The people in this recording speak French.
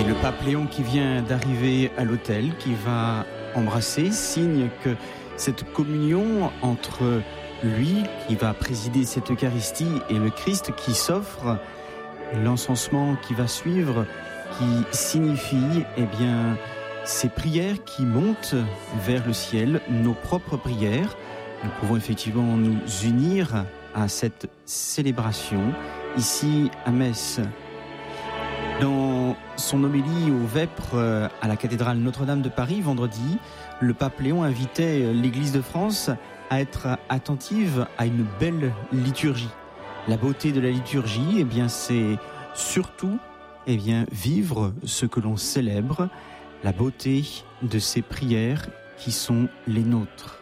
Le pape Léon qui vient d'arriver à l'autel, qui va embrasser, signe que cette communion entre lui qui va présider cette Eucharistie et le Christ qui s'offre, l'encensement qui va suivre, qui signifie ces prières qui montent vers le ciel, nos propres prières. Nous pouvons effectivement nous unir à cette célébration ici à Metz. Dans son homélie au Vêpres à la cathédrale Notre-Dame de Paris vendredi, le pape Léon invitait l'Église de France à être attentive à une belle liturgie. La beauté de la liturgie, c'est surtout vivre ce que l'on célèbre, la beauté de ces prières qui sont les nôtres.